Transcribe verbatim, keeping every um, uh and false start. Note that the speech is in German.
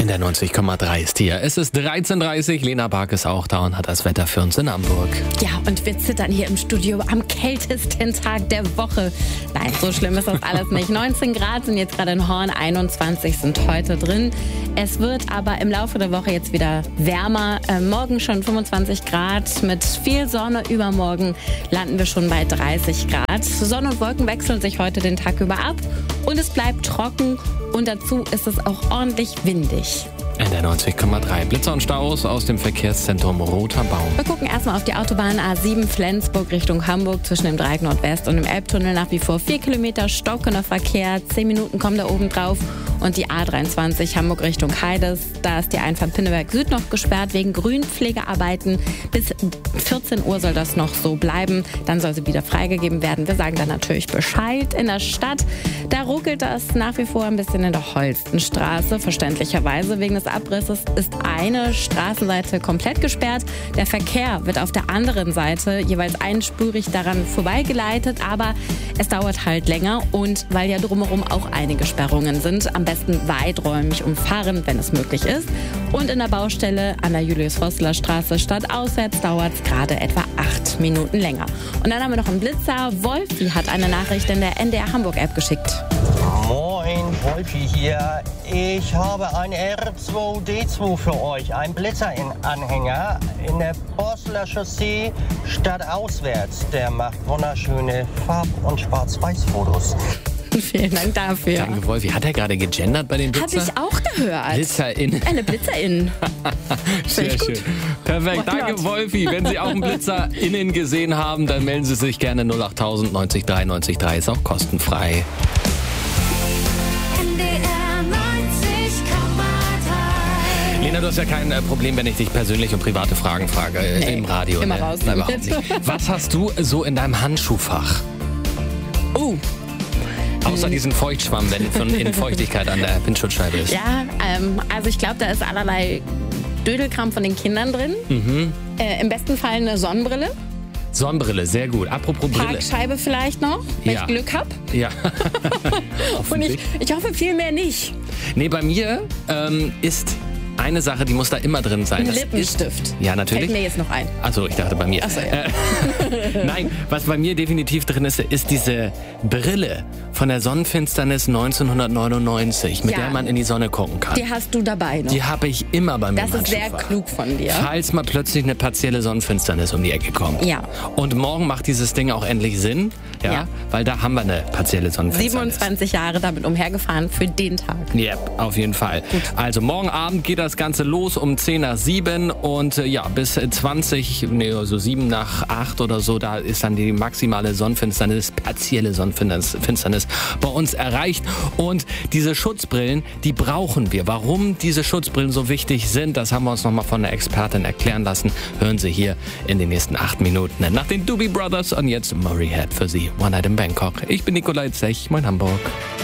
In der neunzig Komma drei ist hier. Es ist dreizehn Uhr dreißig, Lena Bark ist auch da und hat das Wetter für uns in Hamburg. Ja, und wir zittern hier im Studio am kältesten Tag der Woche. Nein, so schlimm ist das alles nicht. neunzehn Grad sind jetzt gerade in Horn, einundzwanzig sind heute drin. Es wird aber im Laufe der Woche jetzt wieder wärmer. Äh, morgen schon fünfundzwanzig Grad. Mit viel Sonne übermorgen landen wir schon bei dreißig Grad. Sonne und Wolken wechseln sich heute den Tag über ab. Und es bleibt trocken. Und dazu ist es auch ordentlich windig. In der neunzig Komma drei Blitzer und Staus aus dem Verkehrszentrum Roter Baum. Wir gucken erstmal auf die Autobahn A sieben Flensburg Richtung Hamburg zwischen dem Dreieck Nordwest und dem Elbtunnel. Nach wie vor vier Kilometer stockender Verkehr. Zehn Minuten kommen da oben drauf. Und die A dreiundzwanzig Hamburg Richtung Heides. Da ist die Einfahrt Pinneberg Süd noch gesperrt wegen Grünpflegearbeiten. Bis vierzehn Uhr soll das noch so bleiben. Dann soll sie wieder freigegeben werden. Wir sagen dann natürlich Bescheid. In der Stadt, da ruckelt das nach wie vor ein bisschen in der Holstenstraße. Verständlicherweise wegen des Abrisses ist eine Straßenseite komplett gesperrt. Der Verkehr wird auf der anderen Seite jeweils einspurig daran vorbeigeleitet, aber es dauert halt länger und weil ja drumherum auch einige Sperrungen sind, am besten weiträumig umfahren, wenn es möglich ist. Und in der Baustelle an der Julius-Vossler-Straße stadtauswärts dauert es gerade etwa acht Minuten länger. Und dann haben wir noch einen Blitzer. Wolfi hat eine Nachricht in der N D R Hamburg-App geschickt. Moin, Wolfi hier. Ich habe ein R zwei D zwei für euch, ein Blitzer-Anhänger in der Bosler Chaussee stadtauswärts. Der macht wunderschöne Farb- und Schwarz-Weiß-Fotos. Vielen Dank dafür. Danke, Wolfi. Hat er gerade gegendert bei den Blitzer? Habe ich auch gehört. Blitzerin. Eine Blitzerin. Sehr schön. Perfekt. Danke, Wolfi. Wenn Sie auch einen Blitzerinnen gesehen haben, dann melden Sie sich gerne null achttausend neunzig drei neunzig drei. Ist auch kostenfrei. Lena, du hast ja kein äh, Problem, wenn ich dich persönlich um private Fragen frage äh, nee, im Radio. Immer ne? raus. Nein, überhaupt nicht. Was hast du so in deinem Handschuhfach? Oh. Außer diesen Feuchtschwamm, wenn von innen Feuchtigkeit an der Windschutzscheibe ist. Ja, ähm, also ich glaube, da ist allerlei Dödelkram von den Kindern drin. Mhm. Äh, Im besten Fall eine Sonnenbrille. Sonnenbrille, sehr gut. Apropos Brille. Parkscheibe vielleicht noch, wenn Ja. ich Glück habe. Ja. Und ich, ich hoffe viel mehr nicht. Nee, bei mir ähm, ist eine Sache, die muss da immer drin sein. Ein Das Lippenstift. Ist, ja, natürlich. Fällt mir jetzt noch ein. Achso, ich dachte bei mir. Ach so, ja. äh, Nein, was bei mir definitiv drin ist, ist diese Brille von der Sonnenfinsternis neunzehnhundertneunundneunzig, mit Ja. der man in die Sonne gucken kann. Die hast du dabei noch. Die habe ich immer bei mir Das im ist sehr Handschuhfach. klug von dir. Falls mal plötzlich eine partielle Sonnenfinsternis um die Ecke kommt. Ja. Und morgen macht dieses Ding auch endlich Sinn, ja, Ja. weil da haben wir eine partielle Sonnenfinsternis. siebenundzwanzig Jahre damit umhergefahren für den Tag. Ja, yep, auf jeden Fall. Gut. Also morgen Abend geht das Ganze los um zehn nach sieben und äh, ja, bis zwanzig, nee, also sieben nach acht oder so, da ist dann die maximale Sonnenfinsternis, partielle Sonnenfinsternis Finsternis bei uns erreicht. Und diese Schutzbrillen, die brauchen wir. Warum diese Schutzbrillen so wichtig sind, das haben wir uns nochmal von der Expertin erklären lassen. Hören Sie hier in den nächsten acht Minuten nach den Doobie Brothers und jetzt Murray Head für Sie. One Night in Bangkok. Ich bin Nikolai Zech, moin Hamburg.